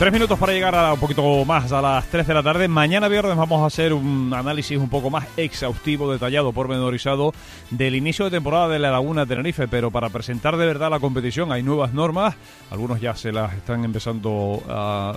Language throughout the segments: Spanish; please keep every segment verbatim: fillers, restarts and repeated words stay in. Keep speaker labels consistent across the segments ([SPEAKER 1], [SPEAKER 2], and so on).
[SPEAKER 1] Tres minutos para llegar a un poquito más a las tres de la tarde. Mañana viernes vamos a hacer un análisis un poco más exhaustivo, detallado, pormenorizado del inicio de temporada de la Laguna Tenerife. Pero para presentar de verdad la competición hay nuevas normas. Algunos ya se las están empezando a...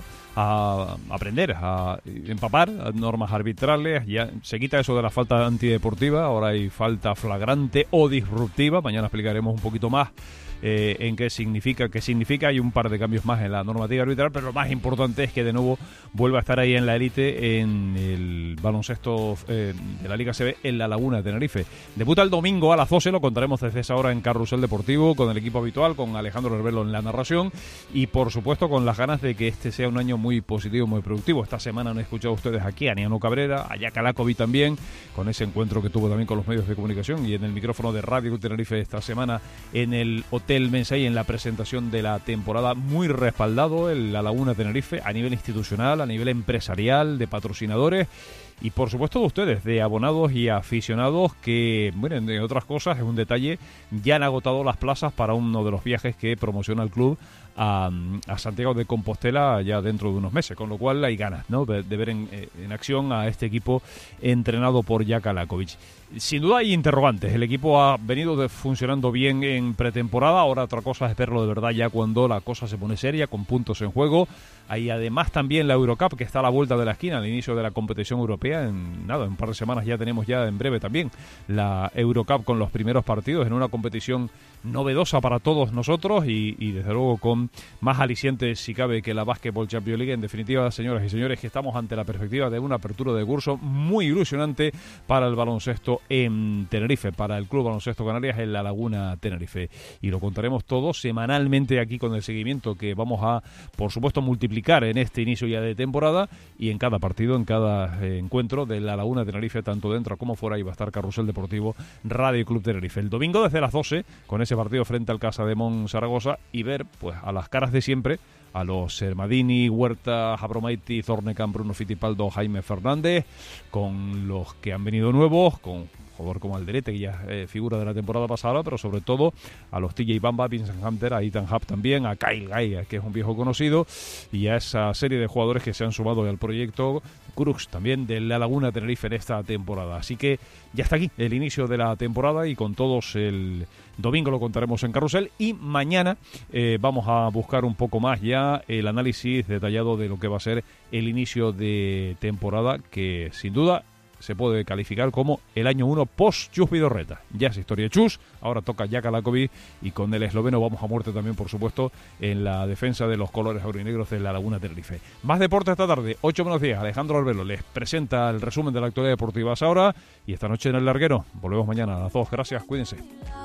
[SPEAKER 1] a aprender, a empapar a normas arbitrales. Ya se quita eso de la falta antideportiva, ahora hay falta flagrante o disruptiva. Mañana explicaremos un poquito más eh, en qué significa, qué significa. Hay un par de cambios más en la normativa arbitral, pero lo más importante es que de nuevo vuelva a estar ahí en la élite en el baloncesto eh, de la Liga C B en la Laguna de Tenerife. Debuta el domingo a las doce, lo contaremos desde esa hora en Carrusel Deportivo con el equipo habitual, con Alejandro Herbelo en la narración y por supuesto con las ganas de que este sea un año muy positivo, muy productivo. Esta semana han escuchado ustedes aquí a Niano Cabrera, a Yaka Lakovi también, con ese encuentro que tuvo también con los medios de comunicación y en el micrófono de Radio Tenerife esta semana en el Hotel Mensay en la presentación de la temporada, muy respaldado en la Laguna Tenerife a nivel institucional, a nivel empresarial, de patrocinadores y por supuesto de ustedes, de abonados y aficionados que, bueno, entre otras cosas, es un detalle, ya han agotado las plazas para uno de los viajes que promociona el club a, a Santiago de Compostela ya dentro de unos meses, con lo cual hay ganas, ¿no?, de, de ver en, en acción a este equipo entrenado por Jaka Lakovic. Sin duda hay interrogantes, el equipo ha venido de, funcionando bien en pretemporada, ahora otra cosa es verlo de verdad ya cuando la cosa se pone seria, con puntos en juego. Hay además también la Eurocup que está a la vuelta de la esquina, al inicio de la competición europea, en nada, en un par de semanas ya tenemos ya en breve también la Eurocup con los primeros partidos en una competición novedosa para todos nosotros y, y desde luego con más alicientes si cabe que la Basketball Champions League. En definitiva, señoras y señores, que estamos ante la perspectiva de una apertura de curso muy ilusionante para el baloncesto en Tenerife, para el Club Baloncesto Canarias en la Laguna Tenerife, y lo contaremos todo semanalmente aquí con el seguimiento que vamos a, por supuesto, multiplicar en este inicio ya de temporada y en cada partido, en cada eh, encuentro de la Laguna Tenerife, tanto dentro como fuera. Y va a estar Carrusel Deportivo Radio Club Tenerife el domingo desde las doce con ese partido frente al Casademón Zaragoza y ver pues a las caras de siempre a los Sermadini, Huerta, Abromaiti, Zornecan, Bruno Fittipaldo, Jaime Fernández, con los que han venido nuevos, con jugador como Alderete, que ya eh, figura de la temporada pasada, pero sobre todo a los T J Bamba, Vincent Hunter, a Ethan Hub también, a Kyle Gaia, que es un viejo conocido, y a esa serie de jugadores que se han sumado al proyecto Crux, también de la Laguna Tenerife en esta temporada. Así que ya está aquí el inicio de la temporada y con todos el domingo lo contaremos en Carrusel y mañana eh, vamos a buscar un poco más ya el análisis detallado de lo que va a ser el inicio de temporada, que sin duda se puede calificar como el año uno post-Chus Vidorreta. Ya es historia de Chus, ahora toca Jaka Lakovic y con el esloveno vamos a muerte también, por supuesto, en la defensa de los colores aurinegros de la Laguna Tenerife. Más deporte esta tarde, ocho menos diez. Alejandro Albelo les presenta el resumen de la actualidad deportiva ahora y esta noche en el larguero. Volvemos mañana a las dos. Gracias, cuídense.